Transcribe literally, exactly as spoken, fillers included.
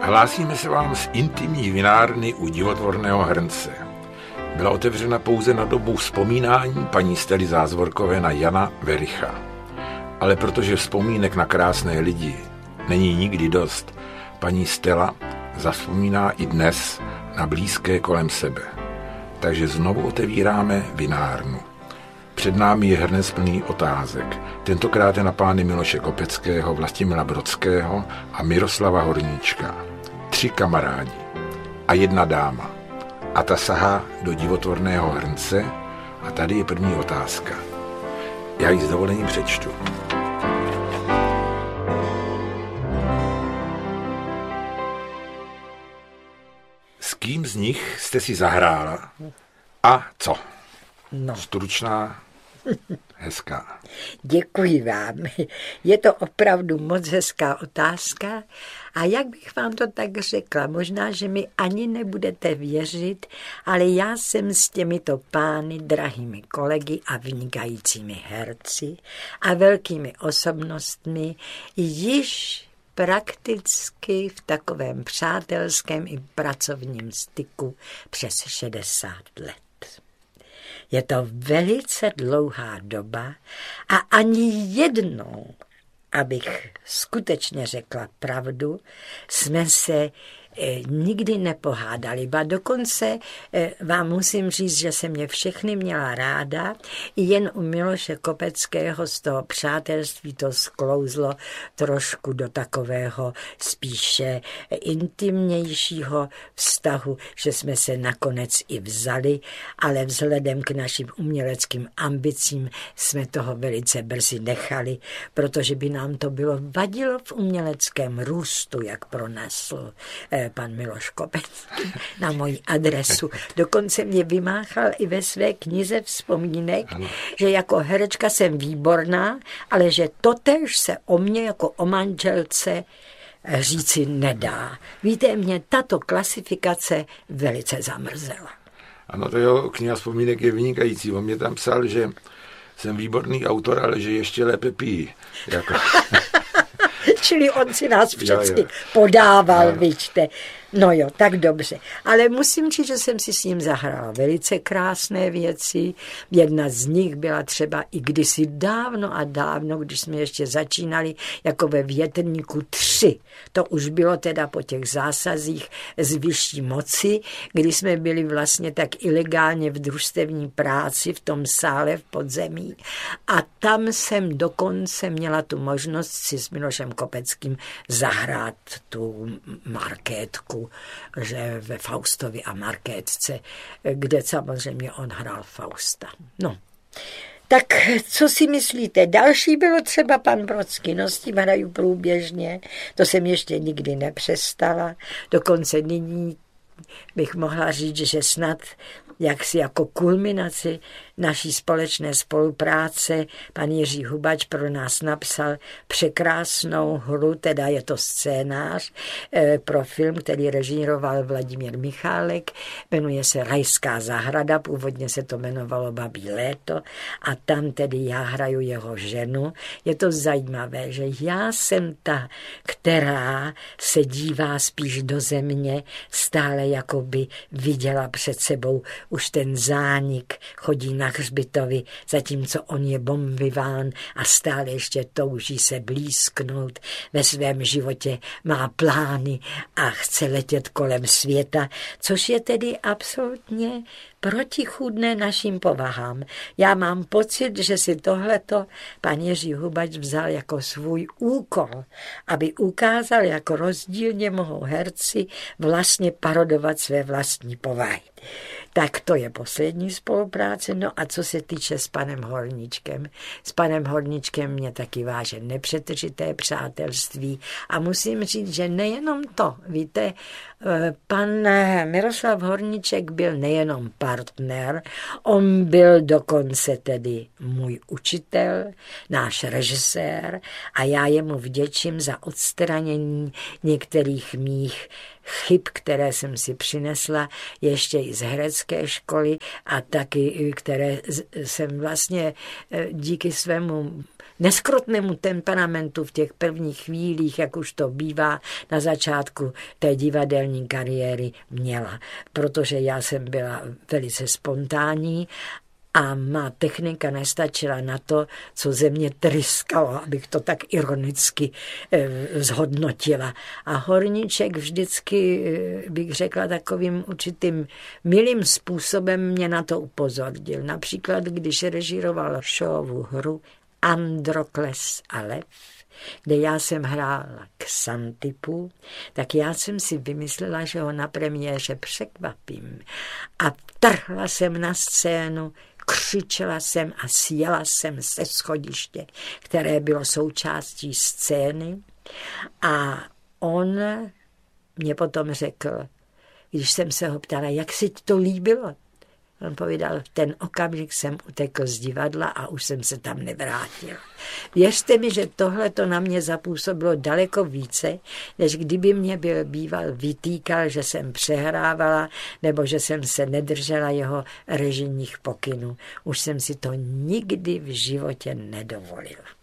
Hlásíme se vám z intimní vinárny u Divotvorného hrnce. Byla otevřena pouze na dobu vzpomínání paní Stely Zázvorkové na Jana Vericha. Ale protože vzpomínek na krásné lidi není nikdy dost, paní Stella zavzpomíná i dnes na blízké kolem sebe. Takže znovu otevíráme vinárnu. Před námi je hrnec plný otázek. Tentokrát je na pány Miloše Kopeckého, Vlastimila Brodského a Miroslava Horníčka. Tři kamarádi a jedna dáma. A ta sahá do Divotvorného hrnce a tady je první otázka. Já ji s dovolením přečtu. S kým z nich jste si zahrála a co? No. Stručná, hezká. Děkuji vám. Je to opravdu moc hezká otázka. A jak bych vám to tak řekla, možná, že mi ani nebudete věřit, ale já jsem s těmito pány, drahými kolegy a vynikajícími herci a velkými osobnostmi již prakticky v takovém přátelském i pracovním styku přes šedesát let. Je to velice dlouhá doba a ani jednou, abych skutečně řekla pravdu, jsme se e, nikdy nepohádali. Ba dokonce e, vám musím říct, že jsem mě všechny měla ráda. Jen u Miloše Kopeckého z toho přátelství to sklouzlo trošku do takového spíše intimnějšího vztahu, že jsme se nakonec i vzali, ale vzhledem k našim uměleckým ambicím jsme toho velice brzy nechali, protože by nám to bylo vadilo v uměleckém růstu, jak pronesl eh, pan Miloš Kopecký na moji adresu. Dokonce mě vymáchal i ve své knize vzpomínek, ano, že jako herečka jsem výborná, ale že totéž se o mně jako o manželce říci nedá. Víte, mě tato klasifikace velice zamrzela. Ano, to jeho kniha vzpomínek je vynikající. On mě tam psal, že jsem výborný autor, ale že ještě lépe pijí. Jako... Čili on si nás vždycky podával, vidíte. No jo, tak dobře. Ale musím říct, že jsem si s ním zahrála velice krásné věci. Jedna z nich byla třeba i kdysi dávno a dávno, když jsme ještě začínali jako ve Větrníku tři. To už bylo teda po těch zásazích z vyšší moci, kdy jsme byli vlastně tak ilegálně v družstevní práci v tom sále v podzemí. A tam jsem dokonce měla tu možnost si s Milošem Kopeckým zahrát tu markétku, že ve Faustovi a markétce, kde samozřejmě on hrál Fausta. No, tak co si myslíte? Další bylo třeba pan Brodský, no s tím hraju průběžně, to jsem ještě nikdy nepřestala, dokonce nyní bych mohla říct, že snad jaksi jako kulminaci naší společné spolupráce pan Jiří Hubač pro nás napsal překrásnou hru, teda je to scénář pro film, který režíroval Vladimír Michálek, jmenuje se Rajská zahrada, původně se to jmenovalo Babí léto a tam tedy já hraju jeho ženu. Je to zajímavé, že já jsem ta, která se dívá spíš do země, stále jako by viděla před sebou už ten zánik, chodí na hřbitovi, zatímco on je bombiván a stále ještě touží se blízknout. Ve svém životě má plány a chce letět kolem světa, což je tedy absolutně protichůdné našim povahám. Já mám pocit, že si tohleto pan Jiří Hubač vzal jako svůj úkol, aby ukázal, jak rozdílně mohou herci vlastně parodovat své vlastní povahy. Tak to je poslední spolupráce. No a co se týče s panem Horníčkem. S panem Horníčkem mě taky váže nepřetržité přátelství a musím říct, že nejenom to, víte, pan Miroslav Horníček byl nejenom pan partner, on byl dokonce tedy můj učitel, náš režisér a já jemu vděčím za odstranění některých mých chyb, které jsem si přinesla ještě i z herecké školy a taky, které jsem vlastně díky svému neskrotnému temperamentu v těch prvních chvílích, jak už to bývá na začátku té divadelní kariéry, měla. Protože já jsem byla velice spontánní a má technika nestačila na to, co ze mě tryskalo, abych to tak ironicky eh, zhodnotila. A Horníček vždycky, eh, bych řekla, takovým určitým milým způsobem mě na to upozornil. Například, když režíroval showovu hru Androkles a lev, kde já jsem hrála Xantipu, tak já jsem si vymyslela, že ho na premiéře překvapím. A trhla jsem na scénu, křičela jsem a sjela jsem se schodiště, které bylo součástí scény. A on mě potom řekl, když jsem se ho ptala, jak si to líbilo, on povídal, v ten okamžik jsem utekl z divadla a už jsem se tam nevrátil. Věřte mi, že tohle to na mě zapůsobilo daleko více, než kdyby mě byl býval vytýkal, že jsem přehrávala nebo že jsem se nedržela jeho režijních pokynů. Už jsem si to nikdy v životě nedovolila.